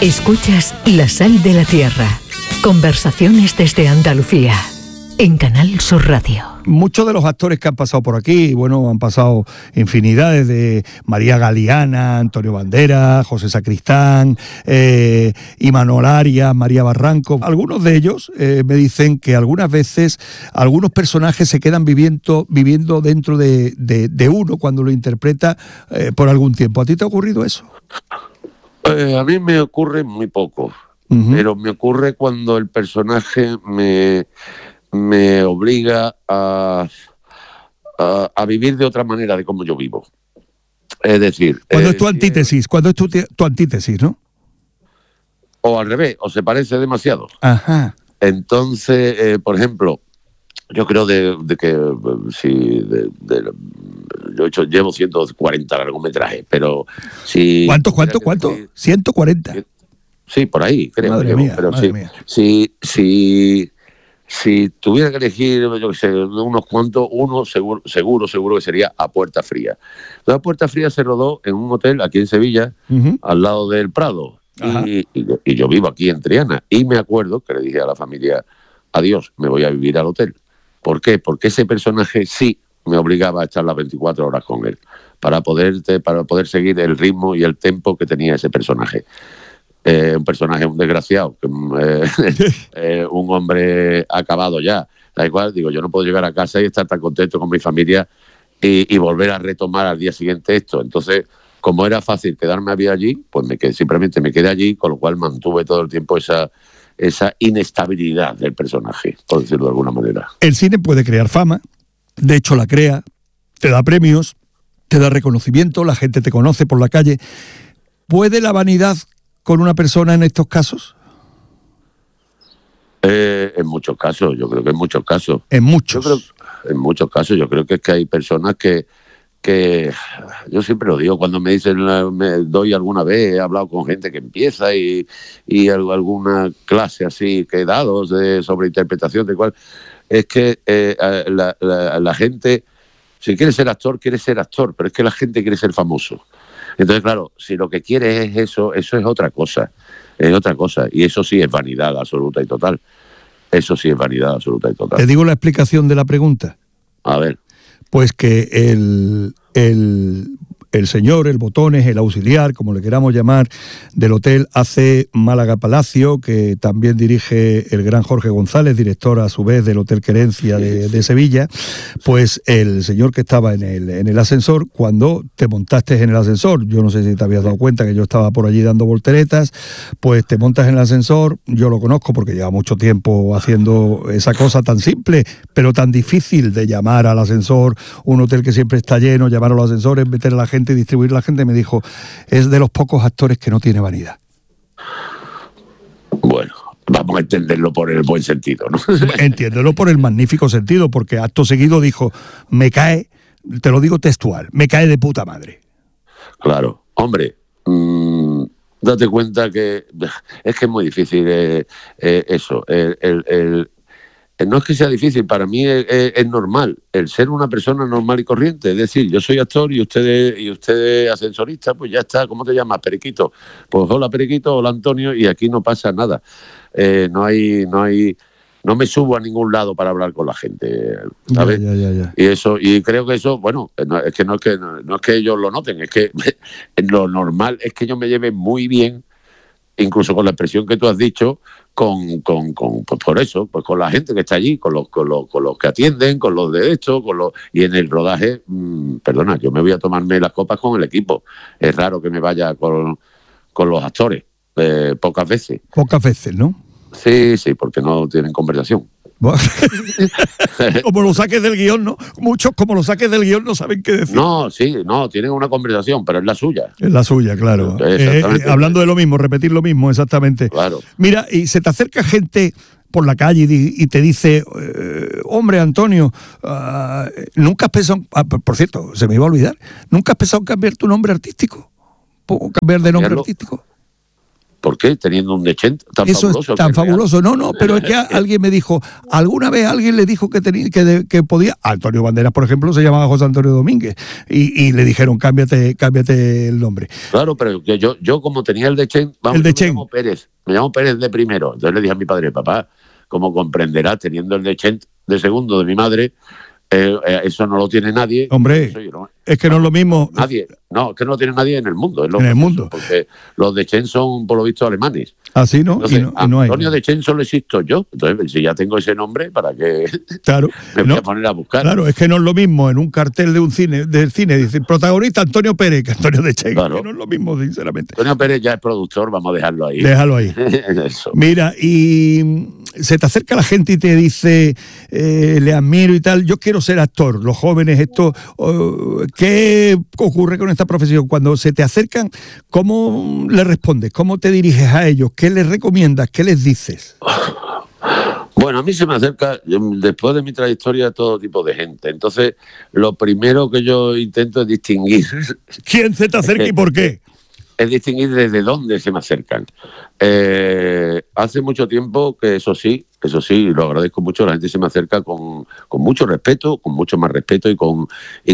Escuchas La Sal de la Tierra. Conversaciones desde Andalucía. En Canal Sur Radio. Muchos de los actores que han pasado por aquí, bueno, han pasado infinidades de María Galeana, Antonio Banderas, José Sacristán, Imanol Arias, María Barranco. Algunos de ellos me dicen que algunas veces algunos personajes se quedan viviendo dentro de uno cuando lo interpreta por algún tiempo. ¿A ti te ha ocurrido eso? A mí me ocurre muy poco, pero me ocurre cuando el personaje me obliga a vivir de otra manera de cómo yo vivo. Es decir... Cuando es tu antítesis, cuando es tu antítesis, ¿no? O al revés, o se parece demasiado. Ajá. Entonces, por ejemplo, yo creo llevo 140 largometrajes, si... ¿Cuánto? 140. Sí, por ahí, creo. Madre mía. Si tuviera que elegir, yo qué sé, unos cuantos, uno seguro que sería A Puerta Fría. Entonces, A Puerta Fría se rodó en un hotel aquí en Sevilla, al lado del Prado. Y yo vivo aquí en Triana. Y me acuerdo que le dije a la familia, adiós, me voy a vivir al hotel. ¿Por qué? Porque ese personaje sí me obligaba a estar las 24 horas con él, para poder seguir el ritmo y el tempo que tenía ese personaje. Un personaje, un desgraciado, un hombre acabado ya. Da igual, digo, yo no puedo llegar a casa y estar tan contento con mi familia y volver a retomar al día siguiente esto. Entonces, como era fácil quedarme a vivir allí, pues simplemente me quedé allí, con lo cual mantuve todo el tiempo esa inestabilidad del personaje, por decirlo de alguna manera. El cine puede crear fama, de hecho la crea, te da premios, te da reconocimiento, la gente te conoce por la calle. ¿Puede la vanidad con una persona en estos casos? En muchos casos, yo creo que en muchos casos. En muchos casos, yo creo que es que hay personas que yo siempre lo digo, cuando me dicen, me doy alguna vez, he hablado con gente que empieza y alguna clase así que he dado sobre interpretación de cuál, es que la gente, si quiere ser actor, pero es que la gente quiere ser famoso. Entonces, claro, si lo que quiere es eso es otra cosa. Y eso sí es vanidad absoluta y total. Te digo la explicación de la pregunta. A ver. Pues que el señor, el Botones, el auxiliar, como le queramos llamar, del hotel AC Málaga Palacio, que también dirige el gran Jorge González, director a su vez del Hotel Querencia de Sevilla, pues el señor que estaba en el ascensor, cuando te montaste en el ascensor, yo no sé si te habías dado cuenta que yo estaba por allí dando volteretas, pues te montas en el ascensor, yo lo conozco porque lleva mucho tiempo haciendo esa cosa tan simple, pero tan difícil de llamar al ascensor, un hotel que siempre está lleno, llamar a los ascensores, meter a la gente y distribuir a la gente. Me dijo, es de los pocos actores que no tiene vanidad. Bueno, vamos a entenderlo por el buen sentido, ¿no? Entiéndelo por el magnífico sentido, porque acto seguido dijo, me cae, te lo digo textual, me cae de puta madre. Claro, hombre, date cuenta que es muy difícil eso, no es que sea difícil, para mí es normal, el ser una persona normal y corriente. Es decir, yo soy actor y usted es ascensorista, pues ya está. ¿Cómo te llamas? Periquito. Pues hola Periquito, hola Antonio, y aquí no pasa nada. No me subo a ningún lado para hablar con la gente, ¿sabes? Ya. Y creo que eso, bueno, no es que ellos lo noten, es que lo normal es que yo me lleve muy bien, incluso con la expresión que tú has dicho, pues por eso, pues con la gente que está allí, con los que atienden, con los de esto, y en el rodaje, perdona, yo me voy a tomarme las copas con el equipo. Es raro que me vaya con los actores, pocas veces. Pocas veces, ¿no? Sí, porque no tienen conversación. Como lo saques del guión, ¿no? Muchos, como lo saques del guión, no saben qué decir. No, tienen una conversación, pero es la suya. Es la suya, claro. Hablando de lo mismo, repetir lo mismo, exactamente. Claro. Mira, y se te acerca gente por la calle y te dice, hombre, Antonio, nunca has pensado, por cierto, se me iba a olvidar, ¿nunca has pensado en cambiar tu nombre artístico? ¿Cambiar de nombre artístico? ¿Por qué? Teniendo un Dechent tan eso fabuloso. Es tan fabuloso. No, pero es que alguien me dijo, alguna vez alguien le dijo que podía. Antonio Banderas, por ejemplo, se llamaba José Antonio Domínguez y le dijeron, cámbiate el nombre. Claro, pero que yo como tenía el Dechent, me llamo Pérez de primero. Entonces le dije a mi padre, papá, como comprenderás, teniendo el Dechent de segundo de mi madre, eso no lo tiene nadie. Hombre, es que no es lo mismo. Nadie. No, es que no lo tiene nadie en el mundo. En el mundo. Porque los Dechent son, por lo visto, alemanes. Así, ¿no? Entonces, y no hay. Antonio Dechent solo existo yo. Entonces, si ya tengo ese nombre, ¿para qué claro, me voy a poner a buscar? Claro, es que no es lo mismo en un cartel del cine, dice protagonista Antonio Pérez que Antonio Dechent. Claro. Que no es lo mismo, sinceramente. Antonio Pérez ya es productor, vamos a dejarlo ahí. Déjalo ahí. Eso. Mira, y se te acerca la gente y te dice, le admiro y tal, yo quiero ser actor. Los jóvenes, ¿qué ocurre con esta profesión? Cuando se te acercan, ¿cómo le respondes? ¿Cómo te diriges a ellos? ¿Qué les recomiendas? ¿Qué les dices? Bueno, a mí se me acerca, después de mi trayectoria, todo tipo de gente. Entonces, lo primero que yo intento es distinguir. ¿Quién se te acerca y por qué? Es distinguir desde dónde se me acercan. Hace mucho tiempo que eso sí, lo agradezco mucho, la gente se me acerca con mucho respeto, con mucho más respeto y con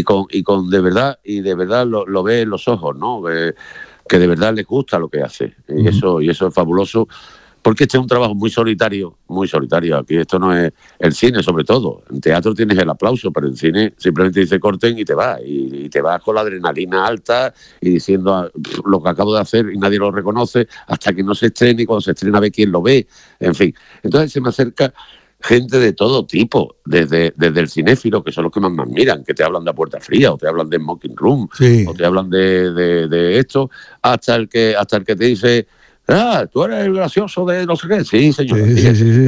de verdad lo ve en los ojos, ¿no? Que de verdad les gusta lo que hace. Y eso es fabuloso. Porque este es un trabajo muy solitario. Aquí esto no es el cine, sobre todo. En teatro tienes el aplauso, pero en cine simplemente dice corten y te vas. Y te vas con la adrenalina alta y diciendo lo que acabo de hacer y nadie lo reconoce hasta que no se estrene y cuando se estrena ve quién lo ve. En fin. Entonces se me acerca gente de todo tipo, desde el cinéfilo, que son los que más me admiran, que te hablan de A Puerta Fría, o te hablan de Smoking Room, sí, o te hablan de esto, hasta el que te dice... tú eres el gracioso de no sé qué. Sí, señor. Sí,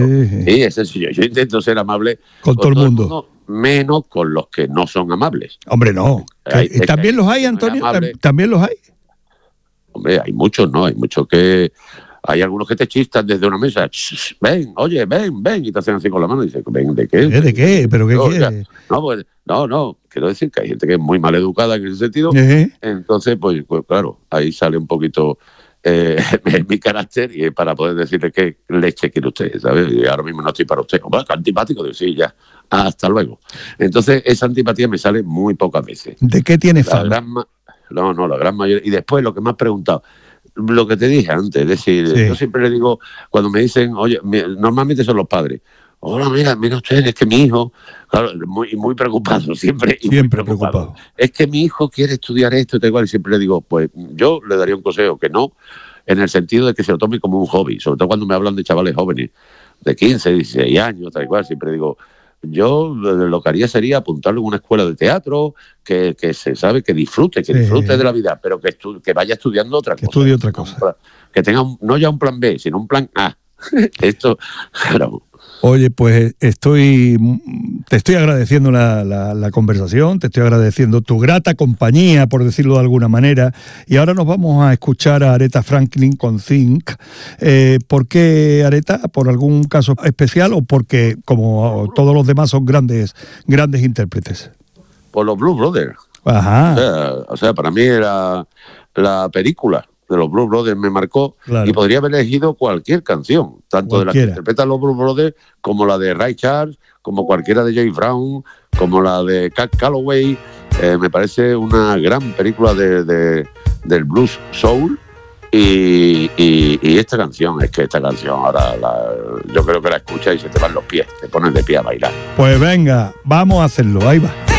ese sí. Yo intento ser amable con todo el mundo. Menos con los que no son amables. Hombre, no. ¿También los hay, Antonio? ¿También los hay? Hombre, hay muchos, ¿no? Hay muchos que... Hay algunos que te chistan desde una mesa. Ven, oye, ven. Y te hacen así con la mano y dicen, ¿ven de qué? ¿De qué? ¿Pero qué quieres? No. Quiero decir que hay gente que es muy mal educada en ese sentido. Entonces, pues claro, ahí sale un poquito... mi carácter y para poder decirle qué leche quiere usted, ¿sabes? Y ahora mismo no estoy para usted. Hombre, qué antipático. Digo, sí, ya. Hasta luego. Entonces, esa antipatía me sale muy pocas veces. ¿De qué tiene fama? La gran mayoría. Y después, lo que me has preguntado, lo que te dije antes, es decir, yo siempre le digo, cuando me dicen, oye, normalmente son los padres. Hola, mira usted, es que mi hijo, claro, muy preocupado, siempre muy preocupado. Es que mi hijo quiere estudiar esto y tal igual, y siempre le digo, pues yo le daría un consejo que no, en el sentido de que se lo tome como un hobby, sobre todo cuando me hablan de chavales jóvenes, de 15, 16 años, tal igual, siempre digo, yo lo que haría sería apuntarlo en una escuela de teatro, que se sabe, que disfrute de la vida, pero que vaya estudiando otra cosa. Estudie otra cosa. Que tenga no ya un plan B, sino un plan A. Esto, claro. Oye, pues te estoy agradeciendo la conversación, te estoy agradeciendo tu grata compañía, por decirlo de alguna manera, y ahora nos vamos a escuchar a Aretha Franklin con Think. ¿Por qué Aretha? ¿Por algún caso especial o porque, como todos los demás, son grandes intérpretes? Por los Blues Brothers. Ajá. O sea, para mí era la película de los Blues Brothers me marcó, claro. Y podría haber elegido cualquier canción, tanto de la que interpretan los Blues Brothers como la de Ray Charles, como cualquiera de James Brown, como la de Cab Calloway. Me parece una gran película del blues soul y esta canción ahora yo creo que la escuchas y se te van los pies, te pones de pie a bailar. Pues venga, vamos a hacerlo, ahí va.